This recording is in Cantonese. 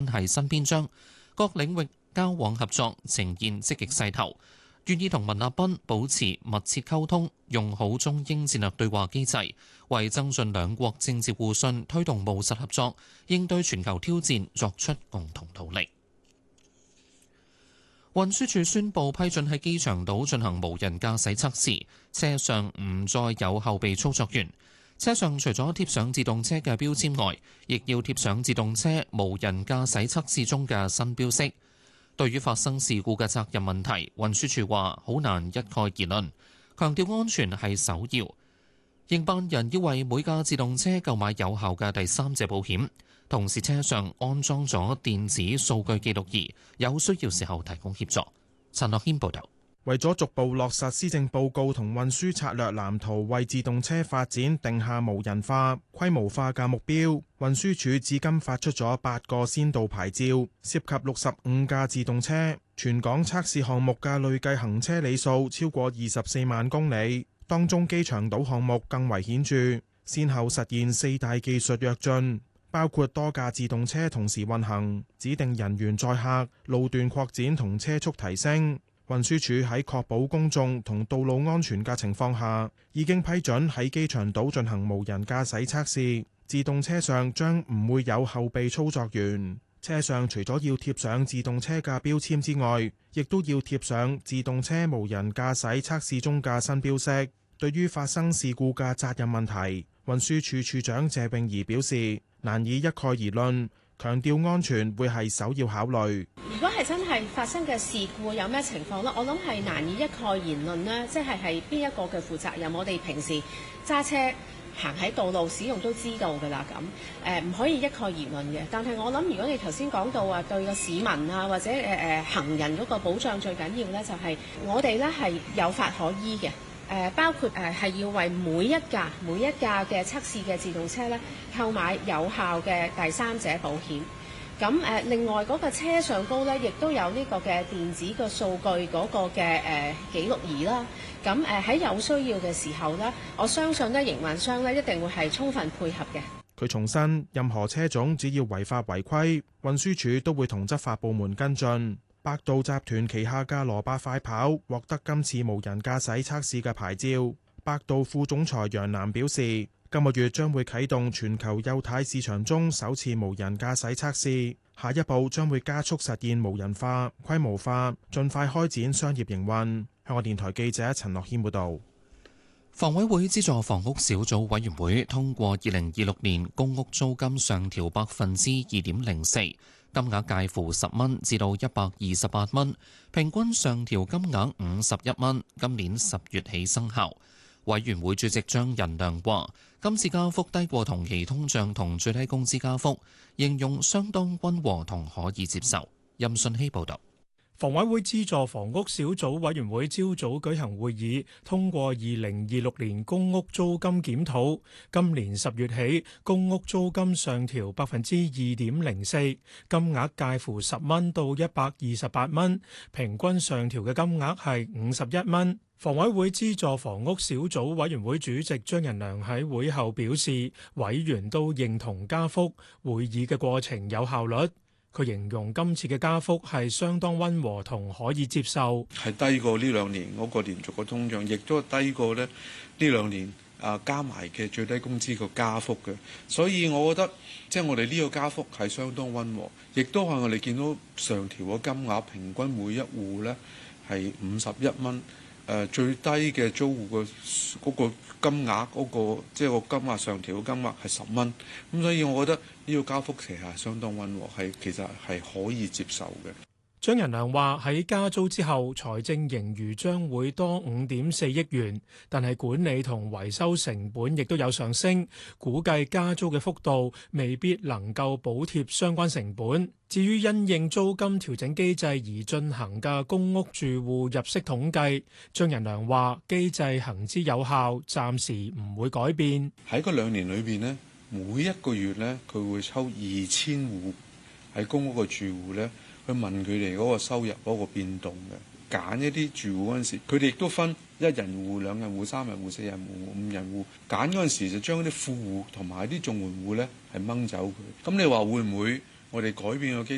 係新篇章，各領域交往合作呈現積極勢頭，願意同文立賓保持密切溝通，用好中英戰略對話機制，為增進兩國政治互信、推動務實合作、應對全球挑戰作出共同努力。運輸署宣布批准喺機場島進行無人駕駛測試，車上唔再有後備操作員，車上除咗貼上自動車嘅標籤外，亦要貼上自動車無人駕駛測試中嘅新標識。對於發生事故嘅責任問題，運輸署話好難一概而論，強調安全係首要。營辦人要為每架自動車購買有效嘅第三者保險。同時，車上安裝咗電子數據記錄儀，有需要時候提供協助。陳樂軒報導。 為咗逐步落實施政報告同運輸策略藍圖，為自動車發展定下無人化、規模化嘅目標，運輸署至今發出咗8個先導牌照，涉及65架自動車。全港測試項目嘅累計行車里數超過24萬公里，當中機場島項目更為顯著，先後實現4大技術躍進。包括多架自動車同時運行、指定人員載客、路段擴展同車速提升。運輸署喺確保公眾同道路安全嘅情況下，已經批准喺機場島進行無人駕駛測試。自動車上將唔會有後備操作員，車上除咗要貼上自動車嘅標籤之外，亦都要貼上自動車無人駕駛測試中嘅新標識。對於發生事故嘅責任問題，運輸署署長謝穎儀表示，難以一概而論，強調安全會係首要考慮。 如果係真係發生嘅事故有咩情況呢？我諗係難以一概而論呢，即係邊一個嘅負責任？我哋平時揸車行喺道路使用都知道㗎啦，咁唔可以一概而論嘅。但係我諗，如果你頭先講到話對個市民啊或者行人嗰個保障最緊要呢，就係我哋呢係有法可依嘅。包括係要為每一架嘅測試嘅自動車咧購買有效嘅第三者保險。咁另外嗰個車上高咧，亦都有呢個嘅電子嘅數據嗰個嘅記錄儀啦。咁喺有需要嘅時候咧，我相信咧營運商咧一定會係充分配合嘅。 佢重申，任何車種只要違法違規，運輸署都會同執法部門跟進。百度集團旗下嘅羅伯快跑獲得今次無人駕駛測試嘅牌照。百度副總裁楊楠表示，今個月將會啟動全球幼態市場中首次無人駕駛測試，下一步將會加速實現無人化、規模化，盡快開展商業營運。香港電台記者陳樂軒報導。 房委會資助房屋小組委員會通過2026年公屋租金上調2.04%。金額介乎10蚊至到128蚊，平均上調金額51蚊。今年10月起生效。委員會主席張仁良話：今次加幅低過同期通脹同最低工資加幅，形容相當溫和同可以接受。任信希報導。 房委會資助房屋小組委員會朝早舉行會議，通過2026年公屋租金檢討。今年10月起，公屋租金上調2.04%，金額介乎10蚊到128蚊，平均上調嘅金額係51蚊。房委會資助房屋小組委員會主席張仁良喺會後表示，委員都認同加幅，會議嘅過程有效率。佢形容今次嘅加幅係相當溫和同可以接受， 係低過呢兩年嗰個連續嘅通脹，亦都係低過呢兩年加埋嘅最低工資個加幅嘅。所以我覺得即係我哋呢個加幅係相當溫和，亦都係我哋見到上調嘅金額平均每一戶呢係51蚊。最低嘅租戶嘅嗰個金額即係個金額上調嘅金額係10蚊，咁所以我覺得呢個加幅其實係相當溫和，其實係可以接受嘅。 張仁良話：喺加租之後，財政盈餘將會多5.4億元，但係管理同維修成本亦都有上升，估計加租嘅幅度未必能夠補貼相關成本。至於因應租金調整機制而進行嘅公屋住戶入息統計，張仁良話機制行之有效，暫時唔會改變。 喺嗰2年裏邊呢，每一個月呢，佢會抽2000戶喺公屋嘅住戶呢，去問佢哋嗰個收入嗰個變動嘅，揀一啲住戶嗰陣時，佢哋亦都分1人戶、2人戶、3人戶、4人戶、5人戶。揀嗰陣時就將啲富戶同埋啲綜援戶咧係掹走佢。咁你話會唔會我哋改變個機